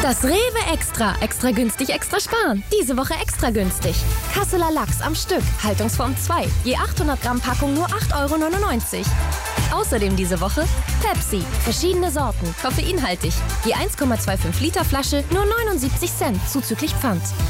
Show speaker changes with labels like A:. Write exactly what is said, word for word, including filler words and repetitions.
A: Das Rewe Extra. Extra günstig, extra sparen. Diese Woche extra günstig. Kasseler Lachs am Stück. Haltungsform zwei. Je achthundert Gramm Packung nur acht Euro neunundneunzig. Außerdem diese Woche Pepsi. Verschiedene Sorten. Koffeinhaltig. Je eins Komma fünfundzwanzig Liter Flasche nur neunundsiebzig Cent zuzüglich Pfand.